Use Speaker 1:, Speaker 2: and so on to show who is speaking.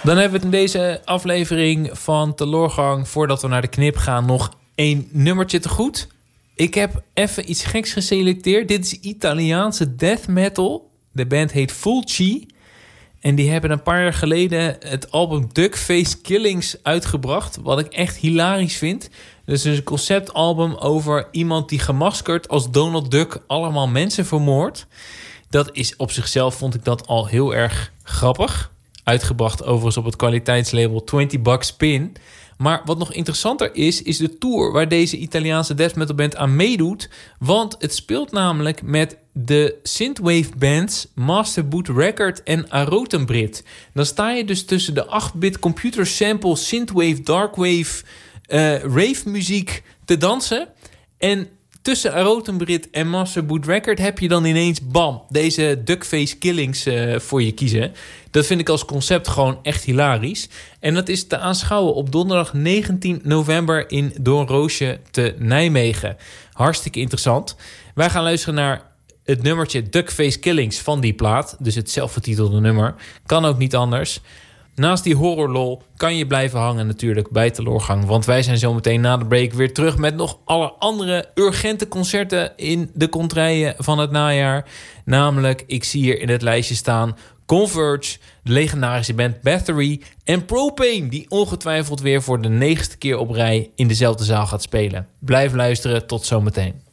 Speaker 1: Dan hebben we het in deze aflevering van Teloorgang, voordat we naar de knip gaan, nog 1 nummertje te goed. Ik heb even iets geks geselecteerd. Dit is Italiaanse death metal. De band heet Fulci. En die hebben een paar jaar geleden het album Duckface Killings uitgebracht. Wat ik echt hilarisch vind. Dus een conceptalbum over iemand die gemaskerd als Donald Duck allemaal mensen vermoordt. Dat is op zichzelf, vond ik dat al heel erg grappig. Uitgebracht overigens op het kwaliteitslabel $20 Spin. Maar wat nog interessanter is de tour waar deze Italiaanse death metal band aan meedoet. Want het speelt namelijk met de synthwave bands Master Boot Record en Arotenbrit. Dan sta je dus tussen de 8-bit computer sample, synthwave, darkwave, rave muziek te dansen. En tussen Arotenbrit en Master Boot Record heb je dan ineens, bam, deze Duckface Killings voor je kiezen. Dat vind ik als concept gewoon echt hilarisch. En dat is te aanschouwen op donderdag 19 november in Doornroosje te Nijmegen. Hartstikke interessant. Wij gaan luisteren naar het nummertje Duckface Killings van die plaat. Dus het zelfvertitelde nummer. Kan ook niet anders. Naast die horrorlol kan je blijven hangen natuurlijk bij Teloorgang. Want wij zijn zometeen na de break weer terug met nog alle andere urgente concerten in de contraien van het najaar. Namelijk, ik zie hier in het lijstje staan Converge, de legendarische band Bathory en Propane, die ongetwijfeld weer voor de 9e keer op rij in dezelfde zaal gaat spelen. Blijf luisteren, tot zometeen.